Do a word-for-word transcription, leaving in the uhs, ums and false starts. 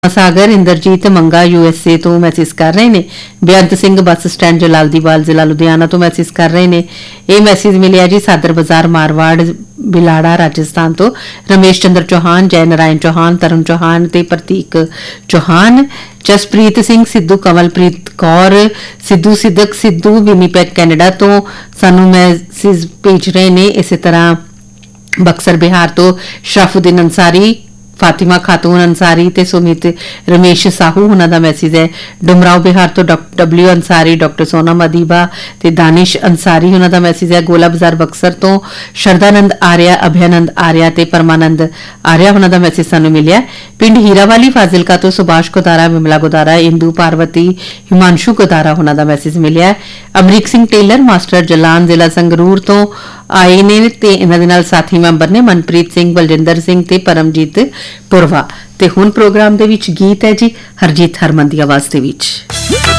सागर इंद्रजीत मंगा यूएसए तो मैसेज कर रहे हैं। बेअंत सिंह बस स्टैंड जलालदीवाल जिला लुधियाना तो मैसेज कर रहे हैं। ये मैसेज मिले जी सादर बाजार मारवाड़ बिलाड़ा राजस्थान तो रमेश चंद्र चौहान, जय नारायण चौहान, तरन चौहान ते प्रतीक चौहान, जसप्रीत सिंह सिद्धू, कमलप्रीत कौर सिद्धू, सिद्धक सिद्धू विनीपेग कैनेडा तो सानू मैसेज भेज रहे हैं। इस तरह बक्सर बिहार तो शराफुद्दीन अंसारी, फातिमा खातून अंसारी ते सुमित रमेश साहू उन्हों का मैसेज है। डुमराव बिहार तो डब्ल्यू अंसारी, डॉक्टर सोनम अदीबा ते दानिश अंसारी उन्हों का मैसेज है। गोला बाजार बक्सर तो शरदानंद आर्या, अभयानंद आर्या ते परमानंद आर्या उन्हों का मैसेज सानू मिलिया। पिंड हीरावाली फाजिलका तो सुभाष गोदारा, विमला गोदारा, इंदू पार्वती, हिमांशु गोदारा उन्हों का मैसेज मिलिया। अमरीक सिंह टेलर मास्टर जलान जिला संगरूर तो आए ने ते इन्हां दे नाल साथी मैंबर ने मनप्रीत सिंह, बलजिंदर सिंह ते परमजीत पुरवा। ते हुण प्रोग्राम दे विच गीत है जी हरजीत हरमन दी आवाज़ दे विच।